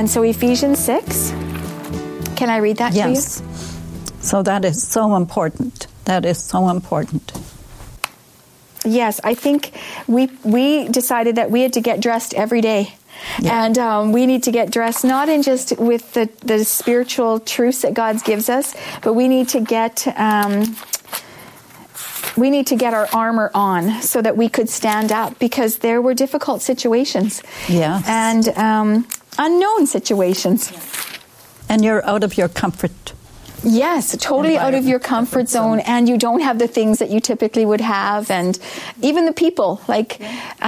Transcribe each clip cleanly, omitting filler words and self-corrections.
And so Ephesians 6, can I read that to you? Yes. So that is so important. That is so important. Yes, I think we decided that we had to get dressed every day. Yeah. And we need to get dressed not in just with the spiritual truths that God gives us, but we need to get our armor on so that we could stand up, because there were difficult situations. Yeah. And unknown situations. And you're out of your comfort. Yes, totally out of your comfort zone, and you don't have the things that you typically would have, and even the people, like,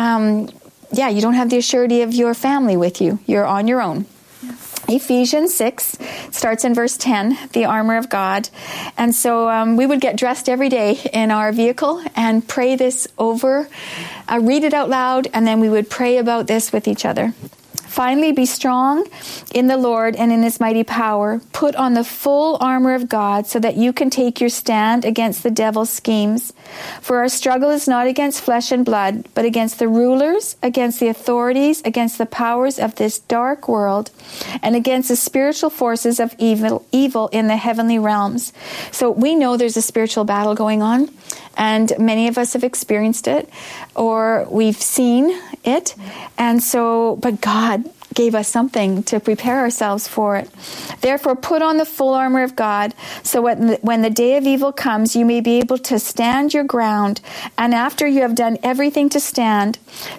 you don't have the assurity of your family with you. You're on your own. Ephesians 6 starts in verse 10, the armor of God. And so we would get dressed every day in our vehicle and pray this over, read it out loud, and then we would pray about this with each other. Finally, be strong in the Lord and in His mighty power. Put on the full armor of God so that you can take your stand against the devil's schemes. For our struggle is not against flesh and blood, but against the rulers, against the authorities, against the powers of this dark world, and against the spiritual forces of evil in the heavenly realms. So we know there's a spiritual battle going on, and many of us have experienced it, or we've seen it. And so, but God gave us something to prepare ourselves for it. Therefore, put on the full armor of God, so when the day of evil comes, you may be able to stand your ground. And after you have done everything to stand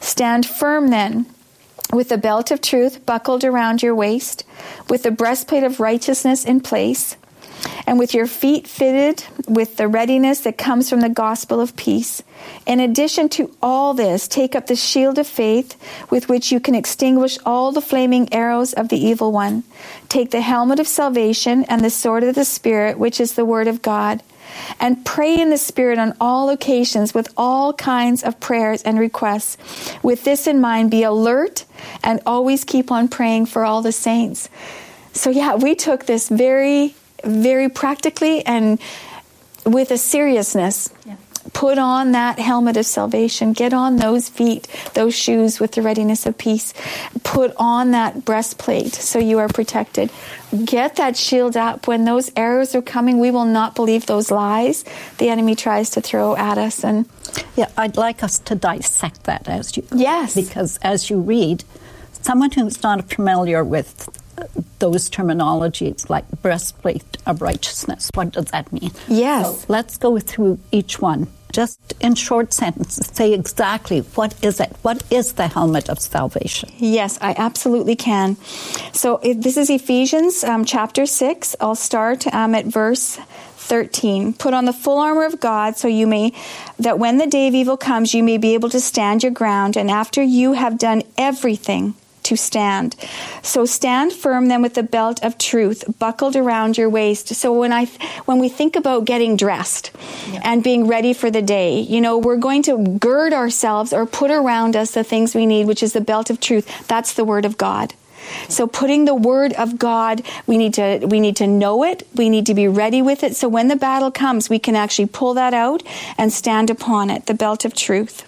firm then, with the belt of truth buckled around your waist, with the breastplate of righteousness in place, and with your feet fitted with the readiness that comes from the gospel of peace. In addition to all this, take up the shield of faith with which you can extinguish all the flaming arrows of the evil one. Take the helmet of salvation and the sword of the Spirit, which is the word of God. And pray in the Spirit on all occasions with all kinds of prayers and requests. With this in mind, be alert and always keep on praying for all the saints. So we took this very, very practically and with a seriousness. Yeah. Put on that helmet of salvation. Get on those feet, those shoes with the readiness of peace. Put on that breastplate so you are protected. Get that shield up. When those arrows are coming, we will not believe those lies the enemy tries to throw at us. And I'd like us to dissect that as you... Yes. Because as you read, someone who's not familiar with those terminologies like breastplate of righteousness, what does that mean? Yes. So let's go through each one. Just in short sentences, say exactly what is it? What is the helmet of salvation? Yes, I absolutely can. So this is Ephesians chapter 6. I'll start at verse 13. Put on the full armor of God that when the day of evil comes, you may be able to stand your ground, and after you have done everything to stand. So stand firm then with the belt of truth buckled around your waist. So when we think about getting dressed and being ready for the day, we're going to gird ourselves or put around us the things we need, which is the belt of truth. That's the word of God. So putting the word of God, we need to know it. We need to be ready with it. So when the battle comes, we can actually pull that out and stand upon it, the belt of truth.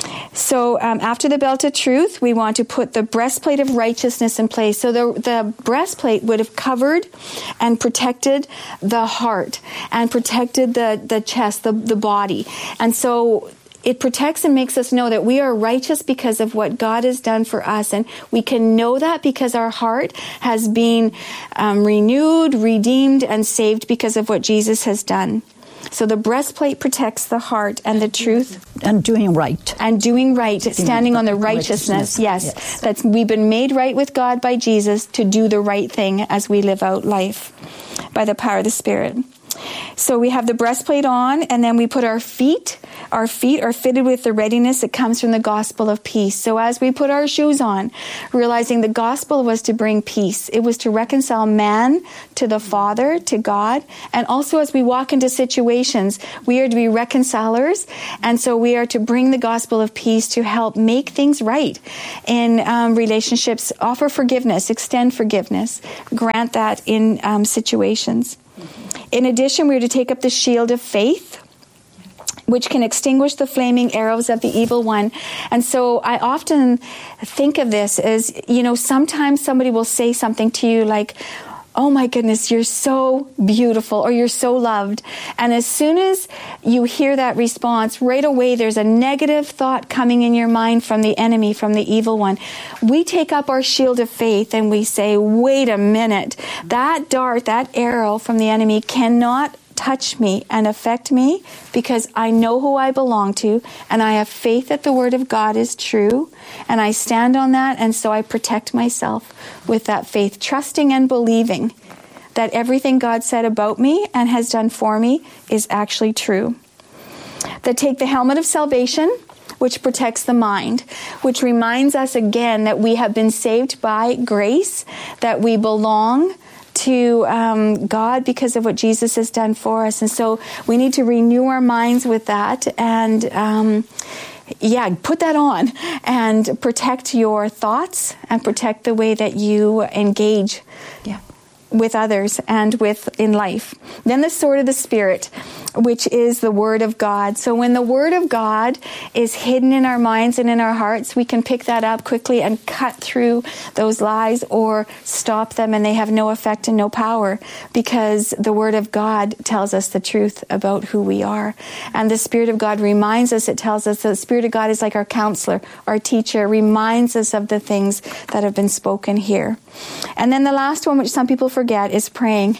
So after the belt of truth, we want to put the breastplate of righteousness in place. So the breastplate would have covered and protected the heart and protected the chest, the body. And so it protects and makes us know that we are righteous because of what God has done for us. And we can know that because our heart has been renewed, redeemed, and saved because of what Jesus has done. So the breastplate protects the heart and the truth. And doing right. And doing right, standing on the righteousness. Yes. We've been made right with God by Jesus to do the right thing as we live out life by the power of the Spirit. So we have the breastplate on, and then we put our feet. Our feet are fitted with the readiness that comes from the gospel of peace. So as we put our shoes on, realizing the gospel was to bring peace. It was to reconcile man to the Father, to God. And also as we walk into situations, we are to be reconcilers. And so we are to bring the gospel of peace to help make things right in relationships, offer forgiveness, extend forgiveness, grant that in situations. In addition, we are to take up the shield of faith. which can extinguish the flaming arrows of the evil one. And so I often think of this as, sometimes somebody will say something to you like, oh my goodness, you're so beautiful, or you're so loved. And as soon as you hear that response, right away there's a negative thought coming in your mind from the enemy, from the evil one. We take up our shield of faith and we say, wait a minute, that dart, that arrow from the enemy cannot touch me and affect me, because I know who I belong to, and I have faith that the Word of God is true, and I stand on that, and so I protect myself with that faith, trusting and believing that everything God said about me and has done for me is actually true. That take the helmet of salvation, which protects the mind, which reminds us again that we have been saved by grace, that we belong to God because of what Jesus has done for us. And so we need to renew our minds with that and put that on and protect your thoughts and protect the way that you engage with others and in life. Then the sword of the Spirit, which is the Word of God. So when the Word of God is hidden in our minds and in our hearts, we can pick that up quickly and cut through those lies or stop them, and they have no effect and no power, because the Word of God tells us the truth about who we are. And the Spirit of God reminds us, it tells us that the Spirit of God is like our counselor, our teacher, reminds us of the things that have been spoken here. And then the last one, which some people forget, is praying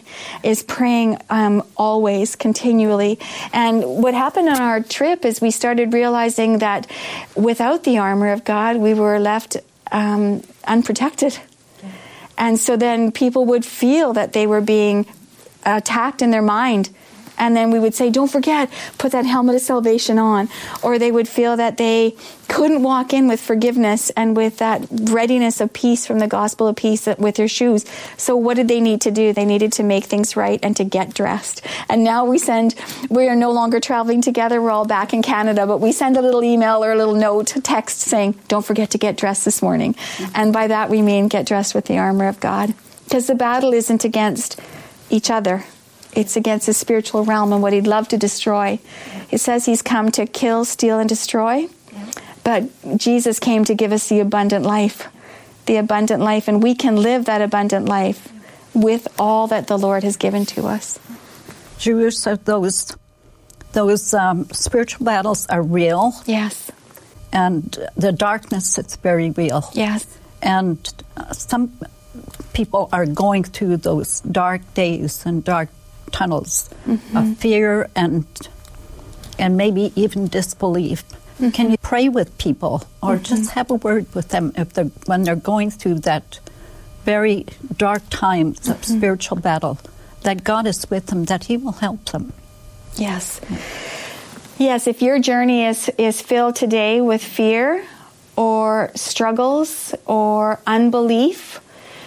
always, continually. And what happened on our trip is we started realizing that without the armor of God, we were left unprotected. Yeah. And so then people would feel that they were being attacked in their mind. And then we would say, don't forget, put that helmet of salvation on. Or they would feel that they couldn't walk in with forgiveness and with that readiness of peace from the gospel of peace with their shoes. So what did they need to do? They needed to make things right and to get dressed. And now we are no longer traveling together. We're all back in Canada, but we send a little email or a little note, text saying, don't forget to get dressed this morning. Mm-hmm. And by that we mean get dressed with the armor of God. Because the battle isn't against each other. It's against the spiritual realm and what he'd love to destroy. It says he's come to kill, steal, and destroy. But Jesus came to give us the abundant life. And we can live that abundant life with all that the Lord has given to us. Jerusalem, those spiritual battles are real. Yes. And the darkness, it's very real. Yes. And some people are going through those dark days and dark tunnels of fear and maybe even disbelief. Mm-hmm. Can you pray with people or just have a word with them when they're going through that very dark times of spiritual battle, that God is with them, that he will help them? Yes. Yes, if your journey is filled today with fear or struggles or unbelief,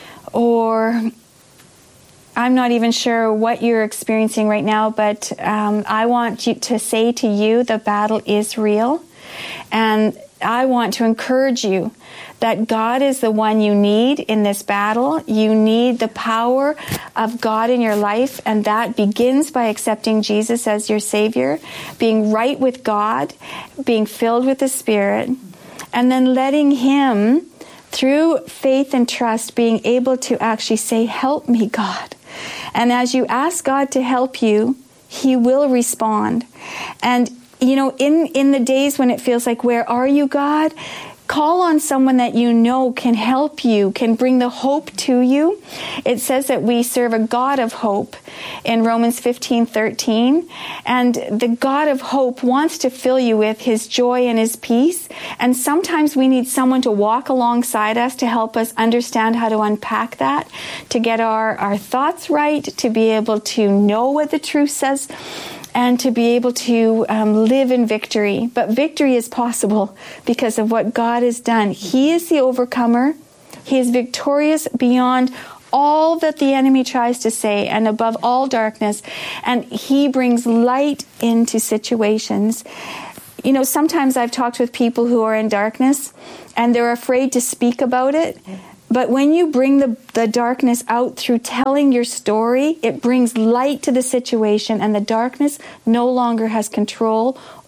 or I'm not even sure what you're experiencing right now, but I want you to say to you, the battle is real. And I want to encourage you that God is the one you need in this battle. You need the power of God in your life, and that begins by accepting Jesus as your Savior, being right with God, being filled with the Spirit, and then letting him, through faith and trust, being able to actually say, help me, God. And as you ask God to help you, he will respond. And, in the days when it feels like, where are you, God? Call on someone that you know can help you, can bring the hope to you. It says that we serve a God of hope in Romans 15:13. And the God of hope wants to fill you with his joy and his peace. And sometimes we need someone to walk alongside us to help us understand how to unpack that, to get our thoughts right, to be able to know what the truth says, and to be able to live in victory. But victory is possible because of what God has done. He is the overcomer. He is victorious beyond all that the enemy tries to say and above all darkness. And he brings light into situations. Sometimes I've talked with people who are in darkness and they're afraid to speak about it. But when you bring the darkness out through telling your story, it brings light to the situation, and the darkness no longer has control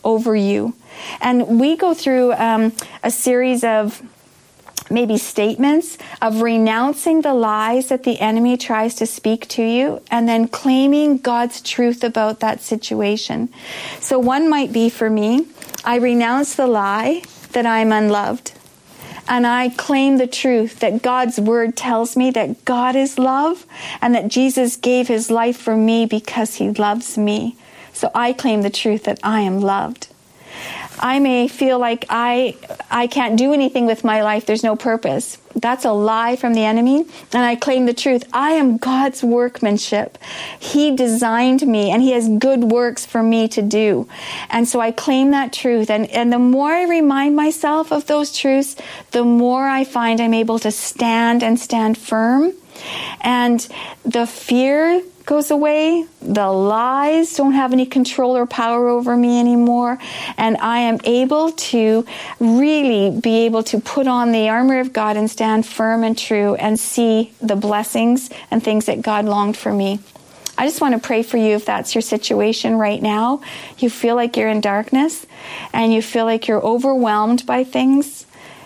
over you. And we go through a series of maybe statements of renouncing the lies that the enemy tries to speak to you, and then claiming God's truth about that situation. So one might be for me, I renounce the lie that I'm unloved. And I claim the truth that God's word tells me that God is love and that Jesus gave his life for me because he loves me. So I claim the truth that I am loved. I may feel like I can't do anything with my life. There's no purpose. That's a lie from the enemy. And I claim the truth. I am God's workmanship. He designed me and he has good works for me to do. And so I claim that truth. And the more I remind myself of those truths, the more I find I'm able to stand and stand firm. And the fear goes away. The lies don't have any control or power over me anymore. And I am able to really be able to put on the armor of God and stand firm and true and see the blessings and things that God longed for me. I just want to pray for you if that's your situation right now. You feel like you're in darkness and you feel like you're overwhelmed by things.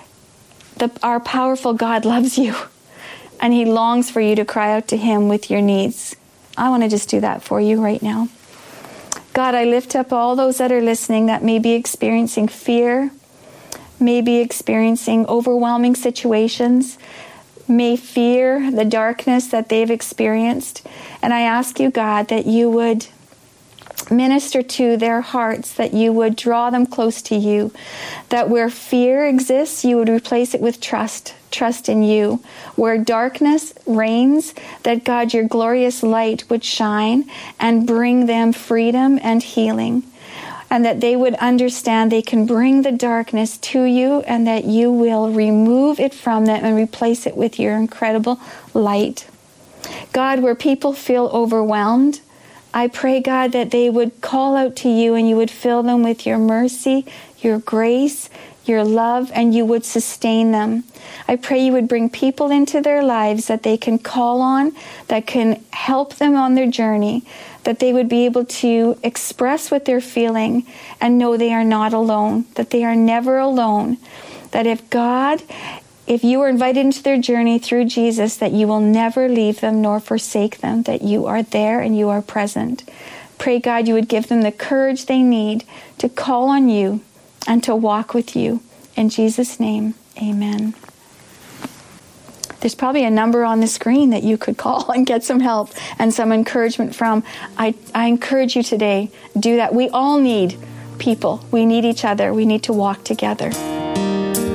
Our powerful God loves you and he longs for you to cry out to him with your needs. I want to just do that for you right now. God, I lift up all those that are listening that may be experiencing fear, may be experiencing overwhelming situations, may fear the darkness that they've experienced. And I ask you, God, that you would minister to their hearts, that you would draw them close to you, that where fear exists, you would replace it with trust in you. Where darkness reigns, that God, your glorious light would shine and bring them freedom and healing. And that they would understand they can bring the darkness to you and that you will remove it from them and replace it with your incredible light. God, where people feel overwhelmed, I pray, God, that they would call out to you and you would fill them with your mercy, your grace, your love, and you would sustain them. I pray you would bring people into their lives that they can call on, that can help them on their journey, that they would be able to express what they're feeling and know they are not alone, that they are never alone, that if you are invited into their journey through Jesus, that you will never leave them nor forsake them, that you are there and you are present. Pray, God, you would give them the courage they need to call on you and to walk with you. In Jesus' name, amen. There's probably a number on the screen that you could call and get some help and some encouragement from. I encourage you today, do that. We all need people. We need each other. We need to walk together.